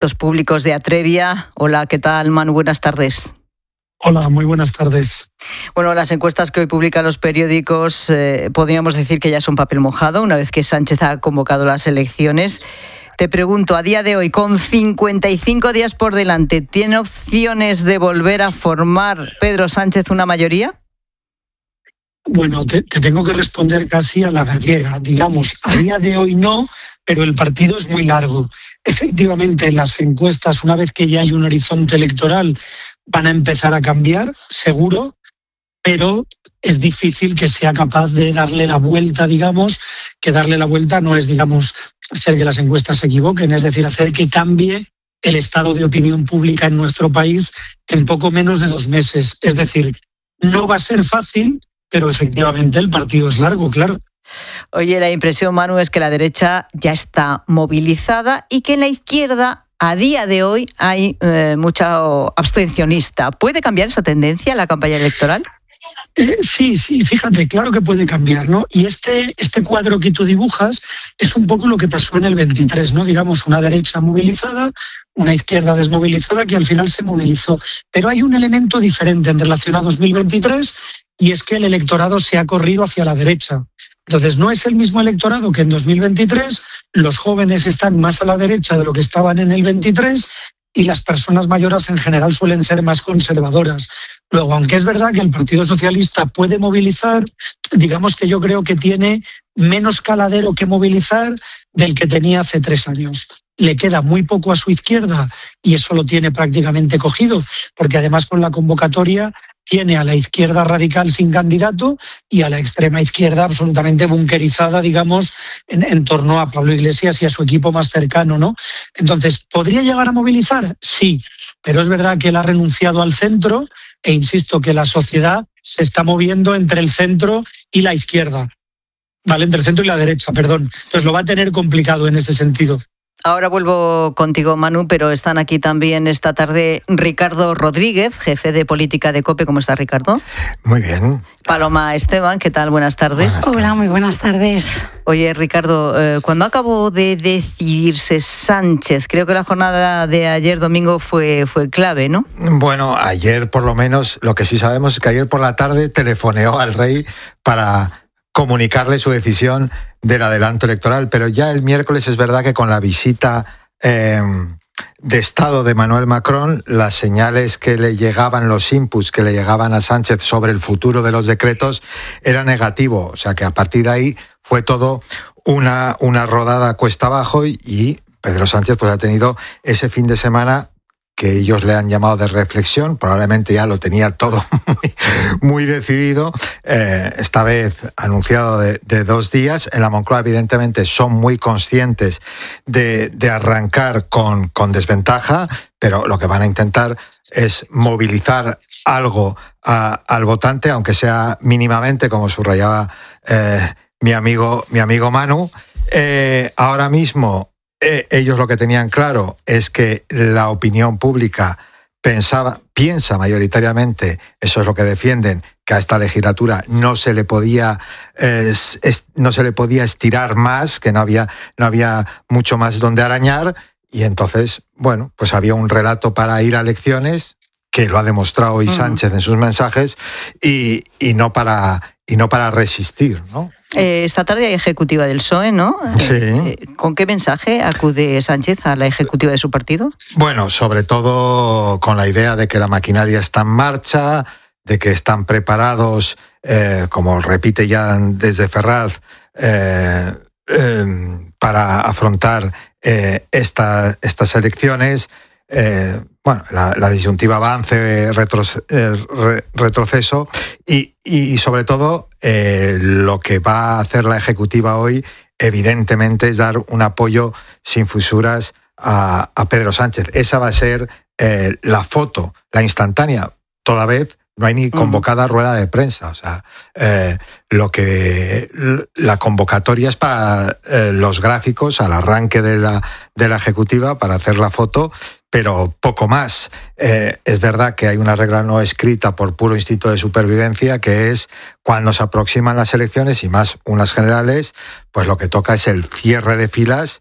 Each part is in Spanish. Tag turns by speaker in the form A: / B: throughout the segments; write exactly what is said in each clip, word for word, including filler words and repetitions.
A: Los públicos de Atrevia. Hola, ¿qué tal, Manu? Buenas tardes.
B: Hola, muy buenas tardes.
A: Bueno, las encuestas que hoy publican los periódicos eh, podríamos decir que ya son papel mojado una vez que Sánchez ha convocado las elecciones. Te pregunto, a día de hoy, con cincuenta y cinco días por delante, ¿tiene opciones de volver a formar Pedro Sánchez una mayoría?
B: Bueno, te, te tengo que responder casi a la gallega. Digamos, a día de hoy no, pero el partido es muy largo. Efectivamente, las encuestas, una vez que ya hay un horizonte electoral, van a empezar a cambiar, seguro, pero es difícil que sea capaz de darle la vuelta, digamos, que darle la vuelta no es, digamos, hacer que las encuestas se equivoquen, es decir, hacer que cambie el estado de opinión pública en nuestro país en poco menos de dos meses. Es decir, no va a ser fácil, pero efectivamente el partido es largo, claro.
A: Oye, la impresión, Manu, es que la derecha ya está movilizada y que en la izquierda, a día de hoy, hay eh, mucho abstencionista. ¿Puede cambiar esa tendencia en la campaña electoral?
B: Eh, sí, sí, fíjate, claro que puede cambiar, ¿no? Y este, este cuadro que tú dibujas es un poco lo que pasó en el veintitrés, ¿no? Digamos, una derecha movilizada, una izquierda desmovilizada que al final se movilizó. Pero hay un elemento diferente en relación a dos mil veintitrés y es que el electorado se ha corrido hacia la derecha. Entonces, no es el mismo electorado que en dos mil veintitrés, los jóvenes están más a la derecha de lo que estaban en el veintitrés y las personas mayores en general suelen ser más conservadoras. Luego, aunque es verdad que el Partido Socialista puede movilizar, digamos que yo creo que tiene menos caladero que movilizar del que tenía hace tres años. Le queda muy poco a su izquierda y eso lo tiene prácticamente cogido, porque además con la convocatoria tiene a la izquierda radical sin candidato y a la extrema izquierda absolutamente bunkerizada, digamos, en, en torno a Pablo Iglesias y a su equipo más cercano, ¿no? Entonces, ¿podría llegar a movilizar? Sí, pero es verdad que él ha renunciado al centro e insisto que la sociedad se está moviendo entre el centro y la izquierda, ¿vale? Entre el centro y la derecha, perdón. Entonces lo va a tener complicado en ese sentido.
A: Ahora vuelvo contigo, Manu, pero están aquí también esta tarde Ricardo Rodríguez, jefe de política de COPE. ¿Cómo está, Ricardo?
C: Muy bien.
A: Paloma Esteban, ¿qué tal? Buenas tardes.
D: Buenas tardes. Hola, muy buenas tardes.
A: Oye, Ricardo, eh, ¿cuándo acabó de decidirse Sánchez? Creo que la jornada de ayer domingo fue, fue clave, ¿no?
C: Bueno, ayer por lo menos, lo que sí sabemos es que ayer por la tarde telefoneó al rey para comunicarle su decisión del adelanto electoral, pero ya el miércoles es verdad que con la visita eh, de Estado de Emmanuel Macron, las señales que le llegaban, los inputs que le llegaban a Sánchez sobre el futuro de los decretos era negativo, o sea que a partir de ahí fue todo una, una rodada cuesta abajo y, y Pedro Sánchez pues ha tenido ese fin de semana que ellos le han llamado de reflexión, probablemente ya lo tenía todo muy, muy decidido, eh, esta vez anunciado de, de dos días. En la Moncloa, evidentemente, son muy conscientes de, de arrancar con, con desventaja, pero lo que van a intentar es movilizar algo a, al votante, aunque sea mínimamente, como subrayaba eh, mi amigo, mi amigo Manu. Eh, ahora mismo, Eh, ellos lo que tenían claro es que la opinión pública pensaba, piensa mayoritariamente, eso es lo que defienden, que a esta legislatura no se le podía eh, es, no se le podía estirar más, que no había, no había mucho más donde arañar, y entonces, bueno, pues había un relato para ir a elecciones, que lo ha demostrado hoy Sánchez en sus mensajes, y, y no para y no para resistir, ¿no?
A: Eh, esta tarde hay ejecutiva del P S O E, ¿no?
C: Sí.
A: Eh, ¿Con qué mensaje acude Sánchez a la ejecutiva de su partido?
C: Bueno, sobre todo con la idea de que la maquinaria está en marcha, de que están preparados, eh, como repite ya desde Ferraz, eh, eh, para afrontar eh, esta, estas elecciones. Eh, bueno, la, la disyuntiva avance, retro, eh, re, retroceso y, y sobre todo eh, lo que va a hacer la ejecutiva hoy evidentemente es dar un apoyo sin fisuras a, a Pedro Sánchez. Esa va a ser eh, la foto, la instantánea, toda vez no hay ni convocada rueda de prensa. O sea, eh, lo que la convocatoria es para eh, los gráficos al arranque de la, de la ejecutiva para hacer la foto, pero poco más. Eh, es verdad que hay una regla no escrita por puro instinto de supervivencia, que es cuando se aproximan las elecciones y más unas generales, pues lo que toca es el cierre de filas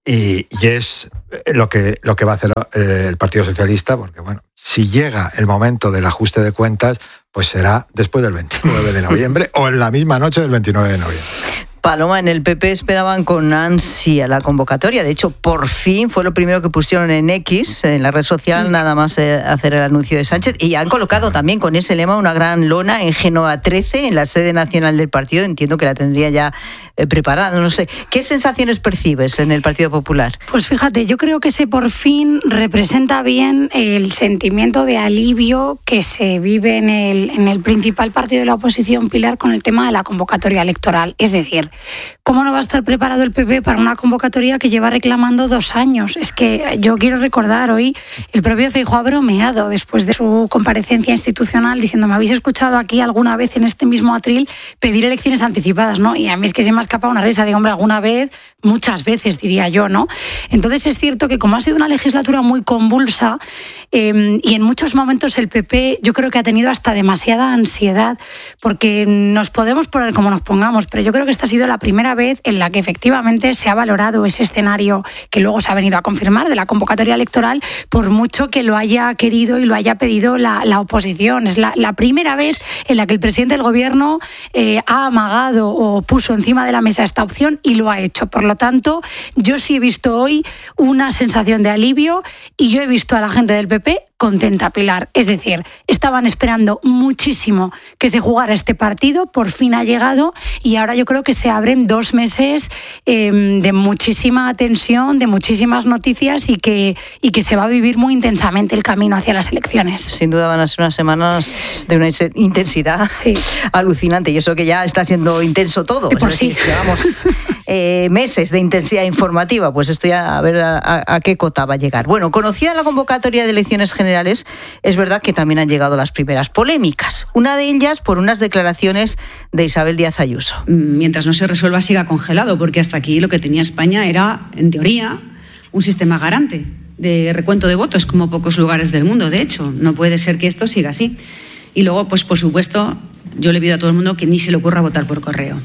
C: y, y es lo que, lo que va a hacer eh, el Partido Socialista, porque bueno, si llega el momento del ajuste de cuentas, pues será después del veintinueve de noviembre o en la misma noche del veintinueve de noviembre.
A: Paloma, en el P P esperaban con ansia la convocatoria. De hecho, por fin fue lo primero que pusieron en X, en la red social, nada más hacer el anuncio de Sánchez. Y han colocado también con ese lema una gran lona en Génova trece, en la sede nacional del partido. Entiendo que la tendría ya eh, preparada. No sé, ¿qué sensaciones percibes en el Partido Popular?
D: Pues fíjate, yo creo que ese por fin representa bien el sentimiento de alivio que se vive en el, en el principal partido de la oposición, Pilar, con el tema de la convocatoria electoral. Es decir, ¿cómo no va a estar preparado el P P para una convocatoria que lleva reclamando dos años? Es que yo quiero recordar hoy, el propio Feijóo ha bromeado después de su comparecencia institucional diciendo, me habéis escuchado aquí alguna vez en este mismo atril pedir elecciones anticipadas, ¿no? Y a mí es que se me ha escapado una risa, digo, hombre, alguna vez, muchas veces diría yo, ¿no? Entonces es cierto que como ha sido una legislatura muy convulsa eh, y en muchos momentos el P P yo creo que ha tenido hasta demasiada ansiedad, porque nos podemos poner como nos pongamos, pero yo creo que esta ha sido la primera vez en la que efectivamente se ha valorado ese escenario que luego se ha venido a confirmar de la convocatoria electoral, por mucho que lo haya querido y lo haya pedido la, la oposición. Es la, la primera vez en la que el presidente del gobierno eh, ha amagado o puso encima de la mesa esta opción y lo ha hecho. Por lo tanto, yo sí he visto hoy una sensación de alivio y yo he visto a la gente del P P contenta, Pilar. Es decir, estaban esperando muchísimo que se jugara este partido, por fin ha llegado y ahora yo creo que se abren dos meses eh, de muchísima tensión, de muchísimas noticias y que, y que se va a vivir muy intensamente el camino hacia las elecciones.
A: Sin duda van a ser unas semanas de una intensidad sí. alucinante y eso que ya está siendo intenso todo.
D: De por sí.
A: Decir, llevamos eh, meses de intensidad informativa, pues esto ya a ver a, a, a qué cota va a llegar. Bueno, conocida la convocatoria de elecciones generales, es verdad que también han llegado las primeras polémicas. Una de ellas por unas declaraciones de Isabel Díaz Ayuso.
E: Mientras no se resuelva siga congelado, porque hasta aquí lo que tenía España era, en teoría, un sistema garante de recuento de votos, como pocos lugares del mundo. De hecho, no puede ser que esto siga así. Y luego, pues por supuesto, yo le pido a todo el mundo que ni se le ocurra votar por correo.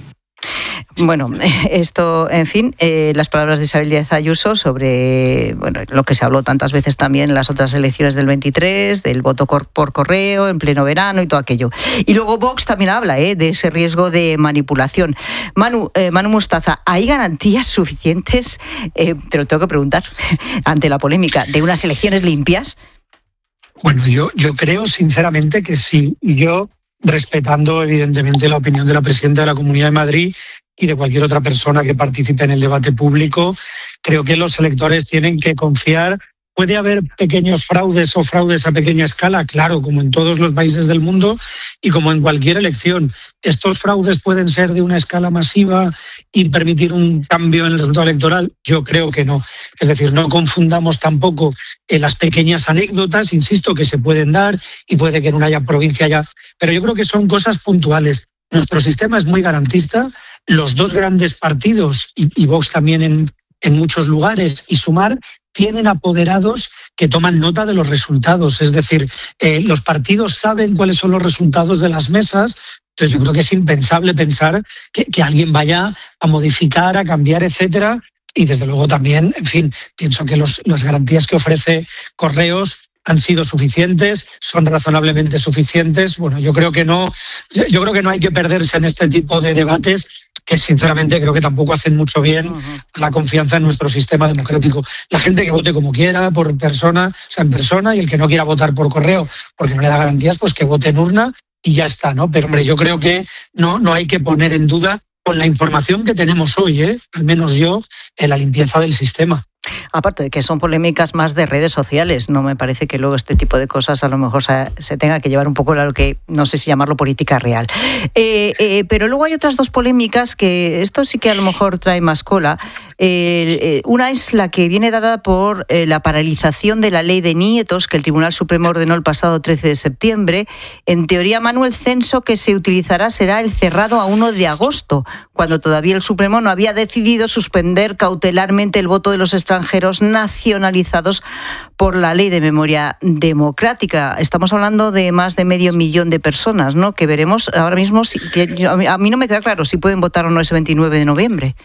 A: Bueno, esto, en fin, eh, las palabras de Isabel Díaz Ayuso sobre bueno, lo que se habló tantas veces también en las otras elecciones del veintitrés, del voto cor- por correo en pleno verano y todo aquello. Y luego Vox también habla eh, de ese riesgo de manipulación. Manu, eh, Manu Mostaza, ¿hay garantías suficientes, eh, te lo tengo que preguntar, ante la polémica, de unas elecciones limpias?
B: Bueno, yo, yo creo sinceramente que sí. Y yo, respetando evidentemente la opinión de la presidenta de la Comunidad de Madrid y de cualquier otra persona que participe en el debate público, creo que los electores tienen que confiar. ¿Puede haber pequeños fraudes o fraudes a pequeña escala? Claro, como en todos los países del mundo y como en cualquier elección. ¿Estos fraudes pueden ser de una escala masiva y permitir un cambio en el resultado electoral? Yo creo que no. Es decir, no confundamos tampoco en las pequeñas anécdotas, insisto, que se pueden dar y puede que en una provincia haya... Pero yo creo que son cosas puntuales. Nuestro sistema es muy garantista. Los dos grandes partidos, y, y Vox también en, en muchos lugares, y Sumar, tienen apoderados que toman nota de los resultados. Es decir, eh, los partidos saben cuáles son los resultados de las mesas. Entonces yo creo que es impensable pensar que, que alguien vaya a modificar, a cambiar, etcétera. Y desde luego también, en fin, pienso que los, las garantías que ofrece Correos han sido suficientes, son razonablemente suficientes. Bueno, yo creo que no, yo creo que no hay que perderse en este tipo de debates, que sinceramente creo que tampoco hacen mucho bien a la confianza en nuestro sistema democrático. La gente que vote como quiera, por persona, o sea, en persona, y el que no quiera votar por correo porque no le da garantías, pues que vote en urna y ya está, ¿no? Pero hombre, yo creo que no, no hay que poner en duda, con la información que tenemos hoy, ¿eh? Al menos yo, en la limpieza del sistema.
A: Aparte de que son polémicas más de redes sociales, no me parece que luego este tipo de cosas a lo mejor se, se tenga que llevar un poco a lo que, no sé si llamarlo política real. Eh, eh, pero luego hay otras dos polémicas que esto sí que a lo mejor trae más cola. Eh, eh, una es la que viene dada por eh, la paralización de la ley de nietos que el Tribunal Supremo ordenó el pasado trece de septiembre. En teoría, Manuel, el censo que se utilizará será el cerrado a uno de agosto, cuando todavía el Supremo no había decidido suspender cautelarmente el voto de los extranjeros nacionalizados por la Ley de Memoria Democrática. Estamos hablando de más de medio millón de personas, ¿no? Que veremos ahora mismo, si, que yo, a mí no me queda claro si pueden votar o no ese veintinueve de noviembre.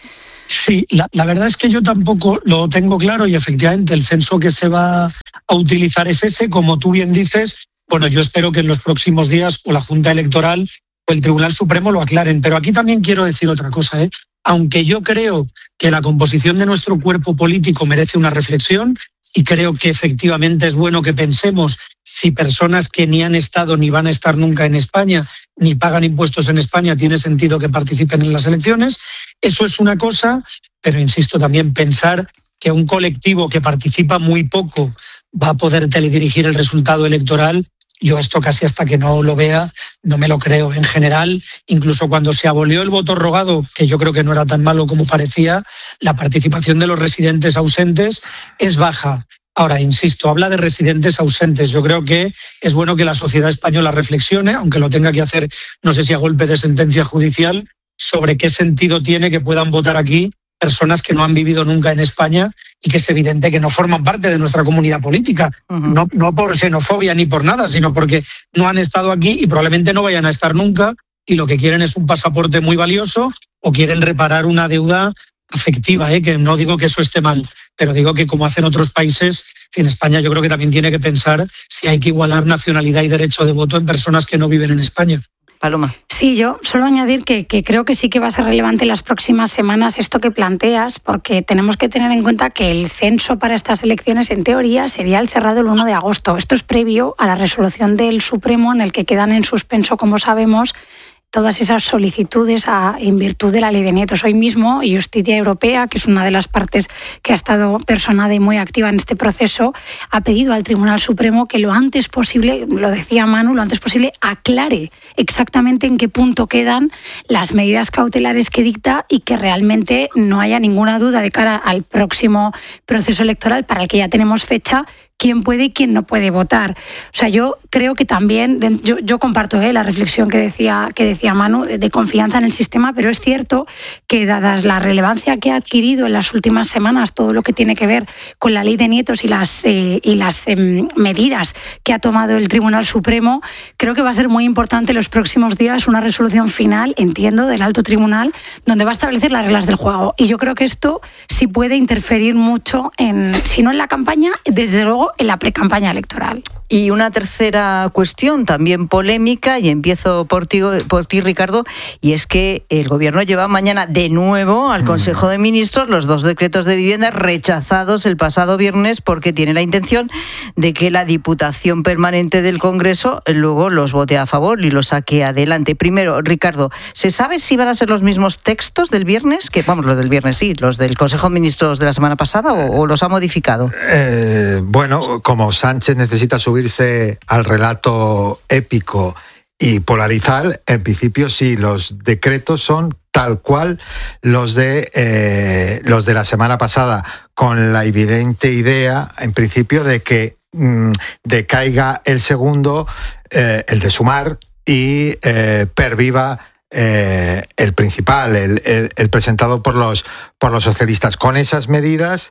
B: Sí, la, la verdad es que yo tampoco lo tengo claro y efectivamente el censo que se va a utilizar es ese, como tú bien dices. Bueno, yo espero que en los próximos días o la Junta Electoral o el Tribunal Supremo lo aclaren, pero aquí también quiero decir otra cosa, ¿eh? Aunque yo creo que la composición de nuestro cuerpo político merece una reflexión y creo que efectivamente es bueno que pensemos si personas que ni han estado ni van a estar nunca en España ni pagan impuestos en España tiene sentido que participen en las elecciones, eso es una cosa, pero insisto también pensar que un colectivo que participa muy poco va a poder teledirigir el resultado electoral. Yo esto casi hasta que no lo vea no me lo creo. En general, incluso cuando se abolió el voto rogado, que yo creo que no era tan malo como parecía, la participación de los residentes ausentes es baja. Ahora, insisto, habla de residentes ausentes. Yo creo que es bueno que la sociedad española reflexione, aunque lo tenga que hacer, no sé si a golpe de sentencia judicial, sobre qué sentido tiene que puedan votar aquí personas que no han vivido nunca en España y que es evidente que no forman parte de nuestra comunidad política, uh-huh. no, no por xenofobia ni por nada, sino porque no han estado aquí y probablemente no vayan a estar nunca y lo que quieren es un pasaporte muy valioso o quieren reparar una deuda afectiva, ¿eh? Que no digo que eso esté mal, pero digo que como hacen otros países, en España yo creo que también tiene que pensar si hay que igualar nacionalidad y derecho de voto en personas que no viven en España.
A: Paloma.
D: Sí, yo solo añadir que, que creo que sí que va a ser relevante en las próximas semanas esto que planteas, porque tenemos que tener en cuenta que el censo para estas elecciones, en teoría, sería el cerrado el uno de agosto. Esto es previo a la resolución del Supremo, en el que quedan en suspenso, como sabemos, todas esas solicitudes a, en virtud de la ley de nietos. Hoy mismo, Justicia Europea, que es una de las partes que ha estado personada y muy activa en este proceso, ha pedido al Tribunal Supremo que lo antes posible, lo decía Manu, lo antes posible aclare exactamente en qué punto quedan las medidas cautelares que dicta y que realmente no haya ninguna duda de cara al próximo proceso electoral para el que ya tenemos fecha, quién puede y quién no puede votar. O sea, yo creo que también, yo, yo comparto eh, la reflexión que decía, que decía Manu, de confianza en el sistema, pero es cierto que dadas la relevancia que ha adquirido en las últimas semanas todo lo que tiene que ver con la ley de nietos y las, eh, y las eh, medidas que ha tomado el Tribunal Supremo, creo que va a ser muy importante en los próximos días una resolución final, entiendo, del Alto Tribunal, donde va a establecer las reglas del juego. Y yo creo que esto sí puede interferir mucho, en, si no en la campaña, desde luego en la precampaña electoral.
A: Y una tercera cuestión también polémica, y empiezo por ti, por ti, Ricardo, y es que el Gobierno lleva mañana de nuevo al Consejo de Ministros los dos decretos de vivienda rechazados el pasado viernes porque tiene la intención de que la Diputación Permanente del Congreso luego los vote a favor y los saque adelante. Primero, Ricardo, ¿se sabe si van a ser los mismos textos del viernes? Que vamos, los del viernes sí, los del Consejo de Ministros de la semana pasada, o, o los ha modificado.
C: Eh, bueno, como Sánchez necesita subirse al relato épico y polarizar, en principio sí, los decretos son tal cual los de eh, los de la semana pasada, con la evidente idea, en principio, de que mmm, decaiga el segundo, eh, el de sumar, y eh, perviva Eh, el principal, el, el, el presentado por los, por los socialistas. Con esas medidas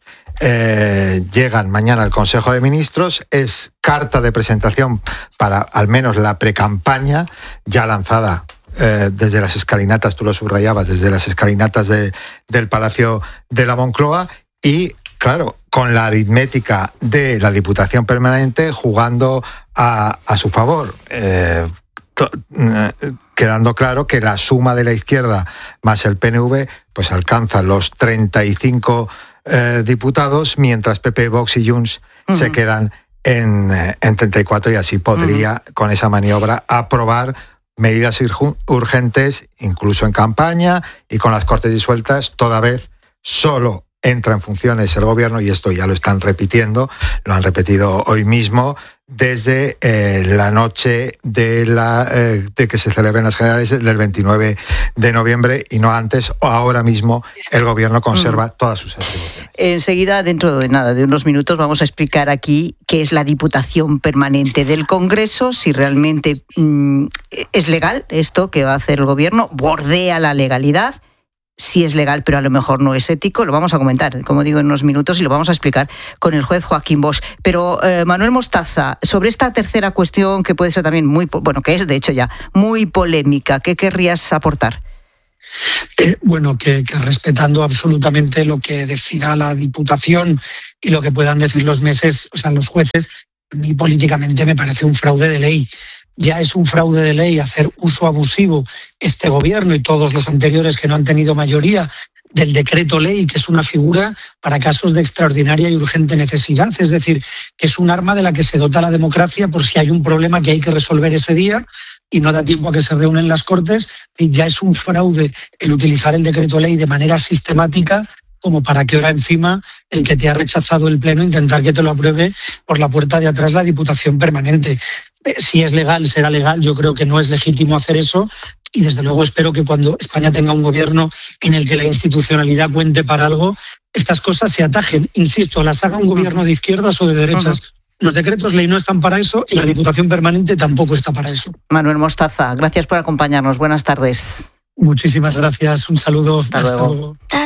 C: eh, llegan mañana al Consejo de Ministros, es carta de presentación para al menos la precampaña, ya lanzada eh, desde las escalinatas, tú lo subrayabas, desde las escalinatas de, del Palacio de la Moncloa, y claro, con la aritmética de la Diputación Permanente jugando a, a su favor. Eh, quedando claro que la suma de la izquierda más el P N V pues alcanza los treinta y cinco eh, diputados, mientras P P, Vox y Junts uh-huh. se quedan en, en treinta y cuatro, y así podría, uh-huh. con esa maniobra, aprobar medidas urgentes, incluso en campaña, y con las Cortes disueltas, toda vez solo entra en funciones el Gobierno, y esto ya lo están repitiendo, lo han repetido hoy mismo, desde eh, la noche de, la, eh, de que se celebren las generales del veintinueve de noviembre, y no antes, o ahora mismo el Gobierno conserva mm. todas sus atribuciones.
A: Enseguida, dentro de nada, de unos minutos, vamos a explicar aquí qué es la Diputación Permanente del Congreso, si realmente mm, es legal esto que va a hacer el Gobierno, bordea la legalidad. Sí es legal, pero a lo mejor no es ético. Lo vamos a comentar, como digo, en unos minutos, y lo vamos a explicar con el juez Joaquín Bosch. Pero, eh, Manuel Mostaza, sobre esta tercera cuestión, que puede ser también muy, bueno, que es de hecho ya muy polémica, ¿qué querrías aportar?
B: Eh, bueno, que, que respetando absolutamente lo que decida la Diputación y lo que puedan decir los meses, o sea, los jueces, a mí políticamente me parece un fraude de ley. Ya es un fraude de ley hacer uso abusivo este gobierno y todos los anteriores que no han tenido mayoría del decreto ley, que es una figura para casos de extraordinaria y urgente necesidad. Es decir, que es un arma de la que se dota la democracia por si hay un problema que hay que resolver ese día y no da tiempo a que se reúnen las Cortes. Y ya es un fraude el utilizar el decreto ley de manera sistemática, como para que ahora encima el que te ha rechazado el Pleno intentar que te lo apruebe por la puerta de atrás la Diputación Permanente. Si es legal, será legal. Yo creo que no es legítimo hacer eso y desde luego espero que cuando España tenga un gobierno en el que la institucionalidad cuente para algo, estas cosas se atajen. Insisto, las haga un gobierno de izquierdas o de derechas. Uh-huh. Los decretos ley no están para eso y la Diputación Permanente tampoco está para eso.
A: Manuel Mostaza, gracias por acompañarnos. Buenas tardes.
B: Muchísimas gracias. Un saludo.
A: Hasta, Hasta luego. luego.